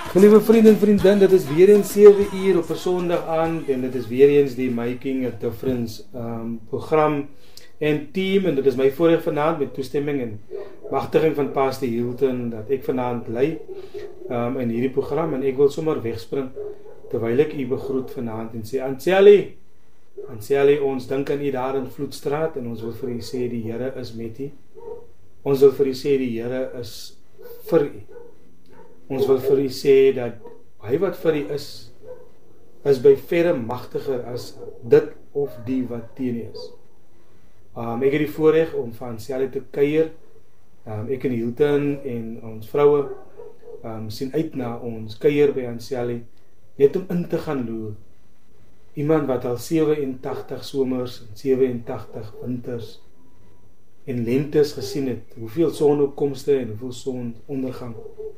Lieve vrienden en vriendin, dit is weer eens 7 uur op 'n Sondag aand en dit is weer eens die Making a Difference program en team en dit is my voorreg vanaand met toestemming en magtiging van Pastor Hilton dat ek vanaand lei in hierdie program en ek wil sommer wegspring terwyl ek u begroet vanaand en sê Anseli, ons dink aan u daar in Vloedstraat en ons wil vir u sê die Here is met u. Ons wil vir u sê die Here is vir u. Ons wil vir u sê dat hy wat vir u is by verre magtiger as dit of die wat teen u is. Ek het die voorreg om van Anseli te kuier. Ek en Hilton en ons vroue sien uit na ons kuier by Anseli, net om in te gaan loer. Iemand wat al 87 somers en 87 winters en lentes gesien het, hoeveel sonopkomste en hoeveel sonondergang.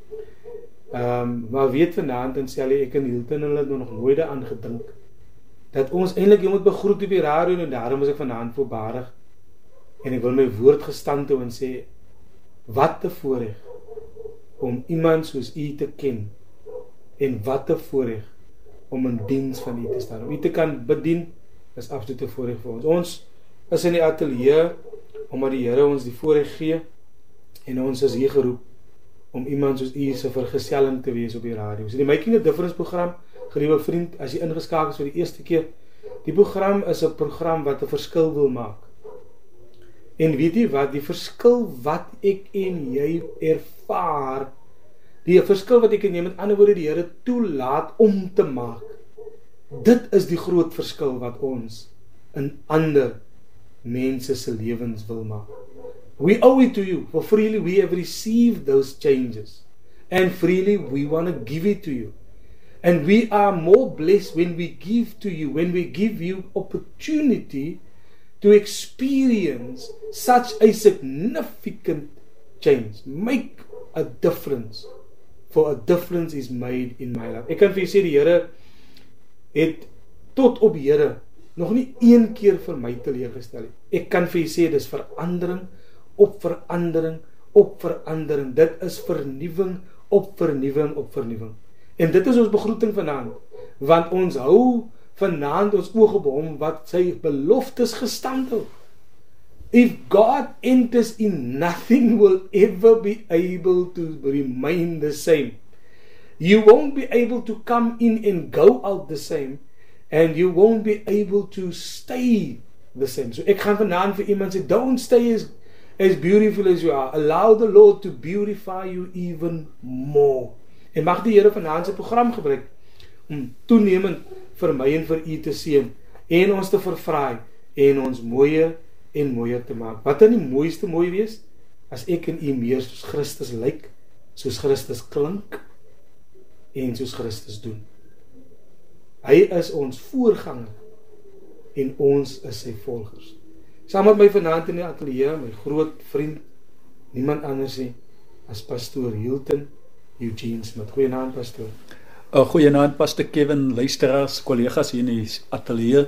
Maar weet vanaand Anseli, ek en Hilton hulle nog nooit daaraan gedink dat ons eintlik moet begroet op die radio en daarom is ek vanaand voorbarig en ek wil my woord gestand hou en sê wat 'n voorreg om iemand soos u te ken en wat 'n voorreg om in diens van u te staan. Om u te kan bedien is absoluut 'n voorreg vir ons. Ons is in die ateljee omdat die Here ons die voorreg gee en ons is hier geroep om iemand soos u se vergeselling te wees op die radio. So die Making a Difference program, geriewe vriend, as jy ingeskakel is vir die eerste keer, die program is 'n program wat 'n verskil wil maak. En weet jy wat, die verskil wat ek en jy ervaar, die verskil wat ek en jy met ander woorde die Here toelaat om te maak, dit is die groot verskil wat ons in ander mense se lewens wil maak. We owe it to you, for freely we have received those changes, and freely we want to give it to you. And we are more blessed when we give to you, when we give you opportunity to experience such a significant change. Make a difference, for a difference is made in my life. Ek kan vir julle sê die Here het tot op Here nog nie een keer vir my teleurgestel nie. Ek kan vir julle sê dis verandering op verandering op verandering. Dit is vernuwing op vernuwing op vernuwing. En dit is ons begroeting vanaand, want ons hou vanaand ons oog op hom wat sy beloftes gestand hou. If God enters in, nothing will ever be able to remain the same. You won't be able to come in and go out the same, and you won't be able to stay the same. So ek gaan vanaand vir iemand sê, don't stay as beautiful as you are. Allow the Lord to beautify you even more. En mag die Here vanaand sy program gebruik om toenemend vir my en vir u te seën en ons te verfraai en ons mooier en mooier te maak. Wat dan die mooiste mooi wees? As ek en u meer soos Christus lyk, soos Christus klink en soos Christus doen. Hy is ons voorganger en ons is sy volgers. Saam met my vanaand in die ateljee, my groot vriend, niemand anders nie as pastoor Hilton Eugene Smith. Goeienaand pastoor. Goeienaand Pastor Kevin, luisteraars, kollegas hier in die ateljee.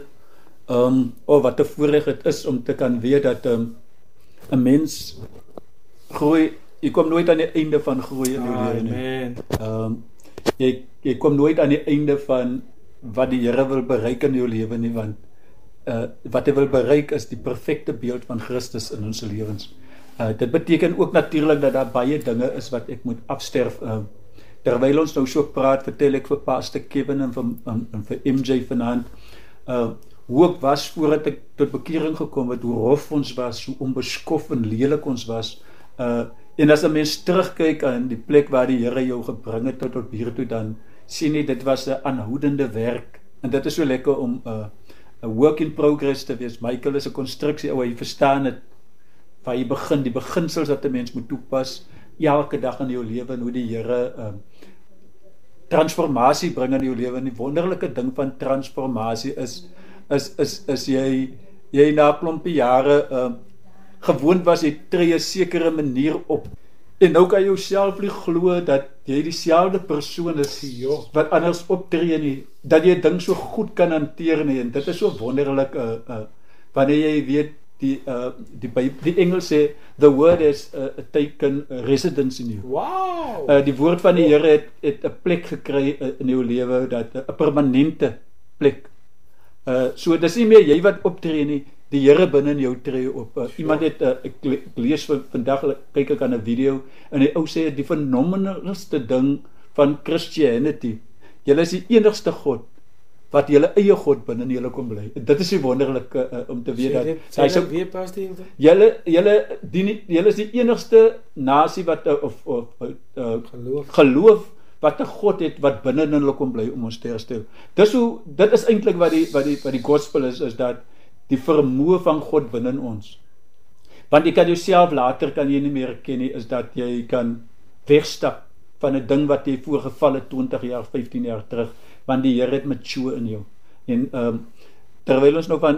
Wat 'n voorreg dit is om te kan weet dat 'n mens groei, jy kom nooit aan die einde van groei in jou lewe nie. Jy kom nooit aan die einde van wat die Here wil bereik in jou lewe nie, want wat hy wil bereik is die perfekte beeld van Christus in ons lewens. Dit beteken ook natuurlik dat daar baie dinge is wat ek moet afsterf. Terwyl ons nou so praat, vertel ek vir Pastor Kevin en vir MJ vanaand hoe ek was voordat ek tot bekering gekom het, hoe rof ons was, hoe onbeskof en lelik ons was. En as 'n mens terugkyk aan die plek waar die Here jou gebring het tot hier toe, dan sien jy dit was 'n aanhoudende werk. En dit is so lekker om 'n work in progress te wees. Michael is 'n konstruksie, hy verstaan dit waar jy begin, die beginsels wat 'n mens moet toepas elke dag in jou lewe en hoe die Here transformasie bring in jou lewe. En die wonderlike ding van transformasie is jy na 'n klompie jare gewoond was, jy tree 'n sekere manier op. En nou kan jy jouself nie glo dat jy dieselfde persoon is wat anders optree nie, dat jy ding so goed kan hanteer nie. En dit is so wonderlik wanneer jy weet die Engels sê, the word has taken residence in you. Wow. Die woord van die Here het 'n plek gekry in jou lewe, dat 'n permanente plek. So dis nie meer jy wat optree nie, die Here binne in jou tree op. Iemand het ek lees vandag, kyk ek aan 'n video en die ou sê die fenomenalste ding van Christianity, julle is die enigste God wat julle eie God binne in julle kom bly. Dit is die wonderlike om te weet dat hy sê weer pas die julle is die enigste nasie wat geloof wat 'n God het wat binne in hulle kom bly om ons te herstel. Dit is eintlik wat die gospel is dat die vermoë van God binne in ons. Want jy kan jouself later kan jy nie meer ken nie, is dat jy kan wegstap van 'n ding wat jy voorgeval het 20 jaar, 15 jaar terug, want die Here het mature in jou. En terwyl ons nou van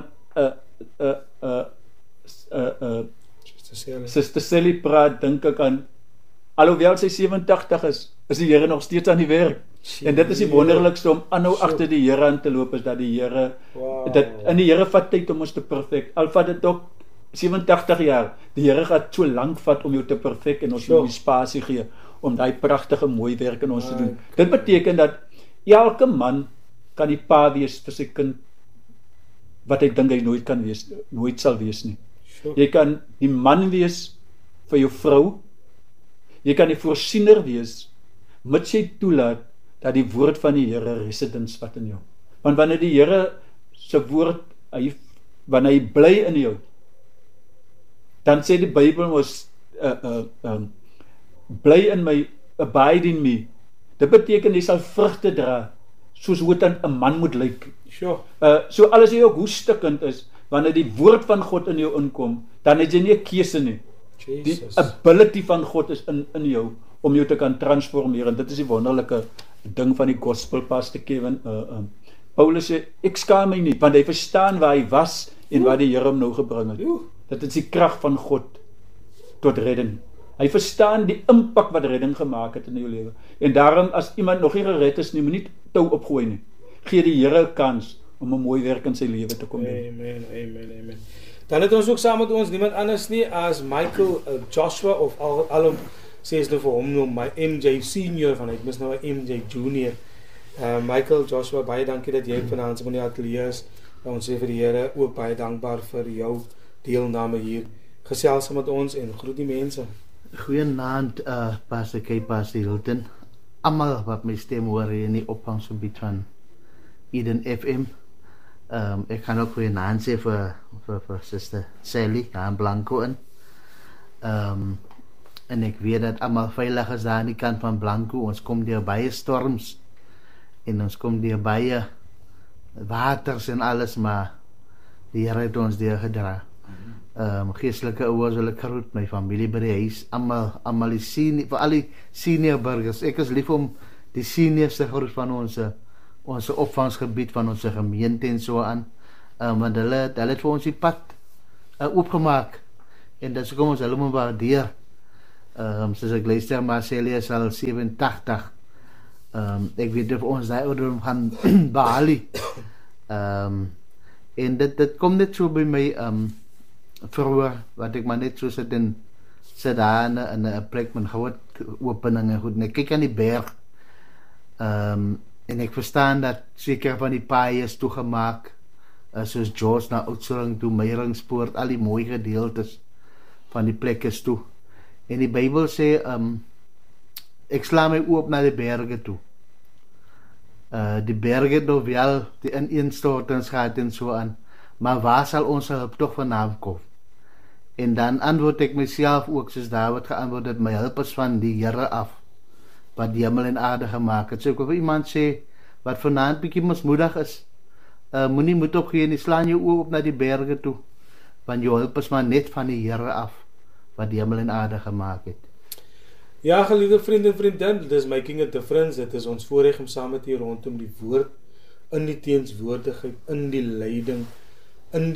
Sister Sally praat, dink ek aan, alhoewel sy 87 is die Here nog steeds aan die werk. En dit is die wonderlikste om aanhou agter die Here aan te loop, is dat die Here, in die Here vat tyd om ons te perfek. Al vat dit ook 87 jaar, die Here gaan so lank vat om jou te perfek en ons die spasie gee om daai pragtige mooi werk in ons te doen. Dit beteken dat elke man kan die pa wees vir sy kind wat hy dink hy nooit sal wees nie. Jy kan die man wees vir jou vrou, jy kan die voorsiener wees, mits jy toelaat dat die woord van die Here residence vat in jou. Want wanneer die Here se woord, wanneer hy bly in jou, dan sê die Bybel ons, bly in my, abide in me. Dit beteken jy sal vrugte dra, soos hoe dan 'n man moet lyk. So alles jy ook hoe stikkend is, wanneer die woord van God in jou inkom, dan het jy nie 'n keuse nie. Die ability van God is in jou, om jou te kan transformeer, en dit is die wonderlike ding van die gospel, Pastor Kevin. Paulus sê, ek skaam my nie, want hy verstaan waar hy was, en waar die Here hom nou gebring het. Dit is die krag van God tot redding. Hy verstaan die impak wat redding gemaak het in jou lewe. En daarom, as iemand nog nie gered is nie, moet nie tou opgooi nie. Gee die Here 'n kans om 'n mooi werk in sy lewe te kom doen. Amen. Dan het ons ook saam met ons niemand anders nie as Michael Joshua, of alom sê is nou vir hom nou my MJ Senior, van ek mis nou 'n MJ Junior. Michael Joshua, baie dankie dat jy vanaand in die ateljee is. Ons sê vir die Here ook baie dankbaar vir jou deelname hier. Gesels met ons en groet die mense. Goeienaand, Pastor K, Pastor Hilton. Almal wat my stem hoor in die opvangsgebied van Eden FM. Ek kan ook goeienaand sê vir Sister Sally, aan Blanco in. En ek weet dat almal veilig is daar aan die kant van Blanco. Ons kom deur baie storms en ons kom deur baie waters en alles, maar die Here het ons deurgedra. Geestelike ouers wil ek groet, my familie by die huis, almal die senior, vir al die senior burgers. Ek is lief om die seniorste groet van ons opvangsgebied, van ons gemeente en so aan, want hulle het vir ons die pad oopgemaak, en dit is kom ons hulle moet waardeer. Soos ek luister, Marcelia is al 87, ek weet of ons die ouderdom gaan behaal. En dit kom net so by my vroeger, wat ek maar net so sit daar in 'n plek met groot opening en goed, en ek kyk aan die berg, en ek verstaan dat seker van die paaie is toegemaak, soos George na Oudtshoorn toe, Meyringspoort, al die mooi gedeeltes van die plek is toe. En die Bybel sê, ek sla my oop na die berge toe. Die berge nou wel die ineenstortings gehad en so aan, maar waar sal ons hulp toch vandaan kom? En dan antwoord ek myself ook, soos David geantwoord het, my hulp is van die Here af, wat die hemel en aarde gemaak het. So ek wil vir iemand sê, wat vanaand bietjie mismoedig is, moenie moed opgee nie, slaan jou oog op na die berge toe, want jou hulp is maar net van die Here af, wat die hemel en aarde gemaak het. Ja, geliefde vriende en vriendin, dit is Making a Difference. Dit is ons voorreg om saam met u rondom die woord, in die teenswoordigheid, in die leiding, in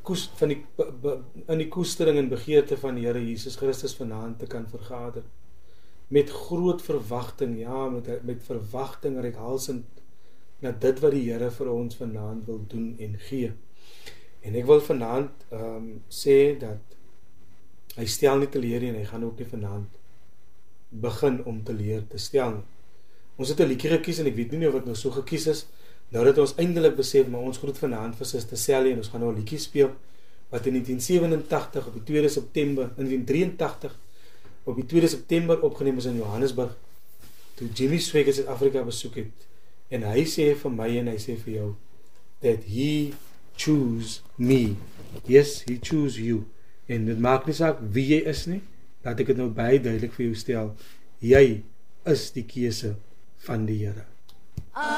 die koestering en begeerte van die Here Jesus Christus vanaand te kan vergader. Met groot verwagting, ja, met verwagting reikhalsend na dit wat die Here vir ons vanaand wil doen en gee. En ek wil vanaand sê dat hy stel nie te leer nie en hy gaan ook nie vanaand begin om te leer te stel nie. Ons het 'n liedjie gekies en ek weet nie of dit nou so gekies is, nou dat ons eintlik besef, maar ons groet vanaand vir Suster Sally en ons gaan nou 'n liedjie speel wat in 1987 op die 2 September, in 1983 op die 2 September opgeneem is in Johannesburg, toe Jimmy Swaggart Suid-Afrika besoek het. En hy sê vir my en hy sê vir jou, that he choose me. Yes, he choose you. En dit maak nie saak wie jy is nie, laat ek dit nou baie duidelik vir jou stel, jy is die keuse van die Here.